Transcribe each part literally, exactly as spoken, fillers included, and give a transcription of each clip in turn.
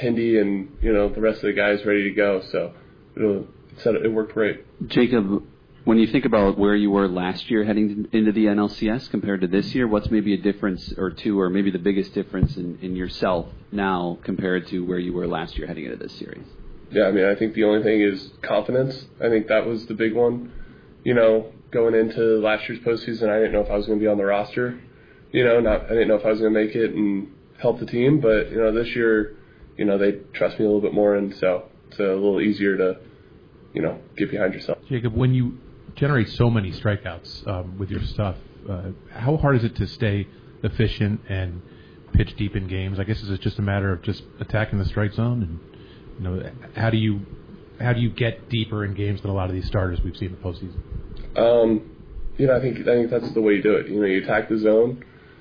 Hindi and, you know, the rest of the guys ready to go. So it'll, it worked great. Jacob, when you think about where you were last year heading into the N L C S compared to this year, what's maybe a difference or two, or maybe the biggest difference in, in yourself now compared to where you were last year heading into this series? Yeah, I mean, I think the only thing is confidence. I think that was the big one. You know, going into last year's postseason, I didn't know if I was going to be on the roster. You know, not I didn't know if I was going to make it and help the team. But, you know, this year, you know, they trust me a little bit more, and so it's a little easier to, you know, get behind yourself. Jacob, when you generate so many strikeouts um, with your stuff, uh, how hard is it to stay efficient and pitch deep in games? I guess is it just a matter of just attacking the strike zone, and you know, how do you how do you get deeper in games than a lot of these starters we've seen in the postseason? Um, you know, I think I think that's the way you do it. You know, you attack the zone,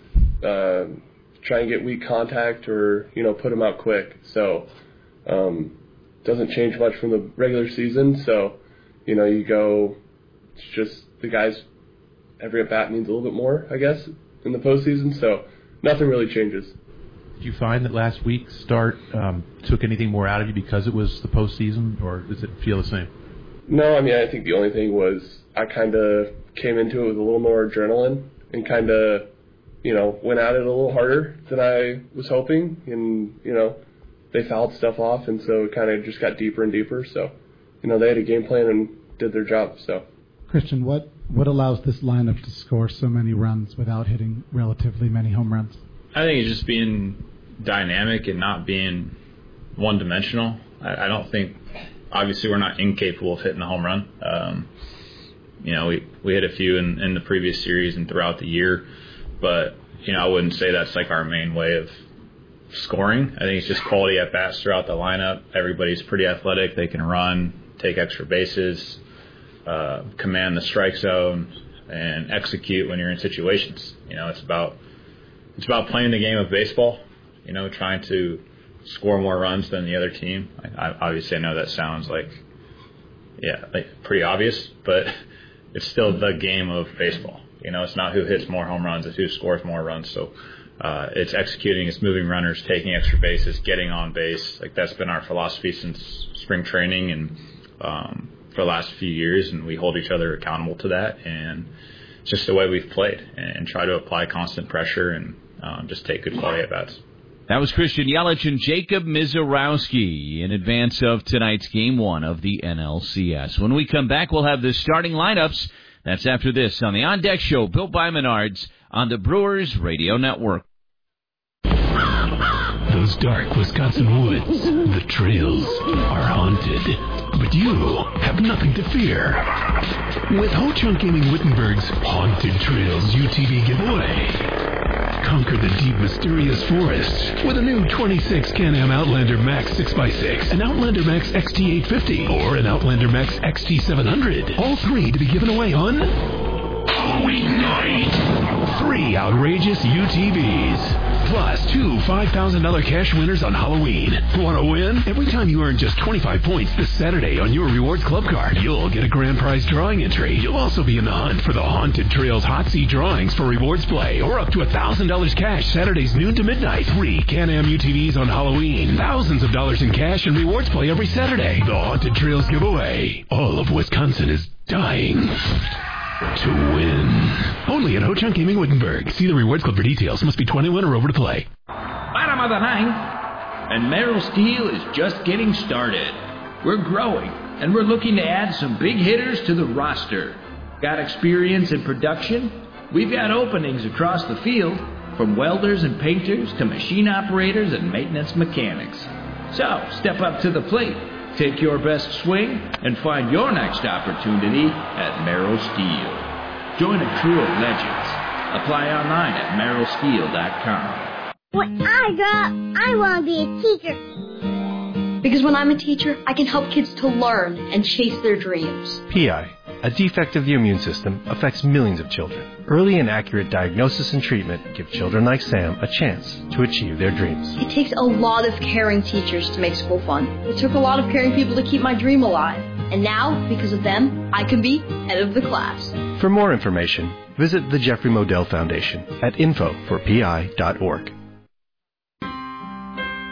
uh, try and get weak contact, or you know, put them out quick. So, um, doesn't change much from the regular season. So, you know, you go. It's just the guys. Every at bat means a little bit more, I guess, in the postseason. So, nothing really changes. Did you find that last week's start um, took anything more out of you because it was the postseason, or does it feel the same? No, I mean, I think the only thing was I kind of came into it with a little more adrenaline and kind of, you know, went at it a little harder than I was hoping. And, you know, they fouled stuff off, and so it kind of just got deeper and deeper. So, you know, they had a game plan and did their job. So, Christian, what, what allows this lineup to score so many runs without hitting relatively many home runs? I think it's just being dynamic and not being one-dimensional. I, I don't think, obviously, we're not incapable of hitting a home run. Um, you know, we, we hit a few in, in the previous series and throughout the year, but, you know, I wouldn't say that's like our main way of scoring. I think it's just quality at-bats throughout the lineup. Everybody's pretty athletic. They can run, take extra bases, uh, command the strike zone, and execute when you're in situations. You know, it's about It's about playing the game of baseball, you know, trying to score more runs than the other team. I, I, obviously, I know that sounds like, yeah, like pretty obvious, but it's still the game of baseball. You know, it's not who hits more home runs, it's who scores more runs. So uh, it's executing, it's moving runners, taking extra bases, getting on base. Like, that's been our philosophy since spring training and um, for the last few years, and we hold each other accountable to that. And it's just the way we've played, and try to apply constant pressure and um, just take good quality at-bats. That was Christian Yelich and Jacob Misiorowski in advance of tonight's Game one of the N L C S. When we come back, we'll have the starting lineups. That's after this on the On Deck Show, built by Menards on the Brewers Radio Network. Those dark Wisconsin woods, the trails, are haunted. But you have nothing to fear. With Ho-Chunk Gaming Wittenberg's Haunted Trails U T V giveaway. Conquer the deep, mysterious forest with a new twenty-six Can-Am Outlander Max six by six, an Outlander Max X T eight fifty, or an Outlander Max X T seven hundred. All three to be given away on Halloween night. Three outrageous U T Vs. Plus two five thousand dollars cash winners on Halloween. Want to win? Every time you earn just twenty-five points this Saturday on your Rewards Club card, you'll get a grand prize drawing entry. You'll also be in the hunt for the Haunted Trails Hot Seat drawings for Rewards Play, or up to one thousand dollars cash Saturdays noon to midnight. Three Can-Am U T Vs on Halloween. Thousands of dollars in cash and Rewards Play every Saturday. The Haunted Trails giveaway. All of Wisconsin is dying to win. Only at Ho-Chunk Gaming Wittenberg. See the Rewards Club for details. Must be twenty-one or over to play. Bottom of the ninth, and Merrill Steel is just getting started. We're growing, and we're looking to add some big hitters to the roster. Got experience in production? We've got openings across the field, from welders and painters to machine operators and maintenance mechanics. So, step up to the plate. Take your best swing and find your next opportunity at Merrill Steel. Join a crew of legends. Apply online at merrill steel dot com. When I grow up, I want to be a teacher. Because when I'm a teacher, I can help kids to learn and chase their dreams. P I, a defect of the immune system, affects millions of children. Early and accurate diagnosis and treatment give children like Sam a chance to achieve their dreams. It takes a lot of caring teachers to make school fun. It took a lot of caring people to keep my dream alive. And now, because of them, I can be head of the class. For more information, visit the Jeffrey Modell Foundation at info for p i dot org.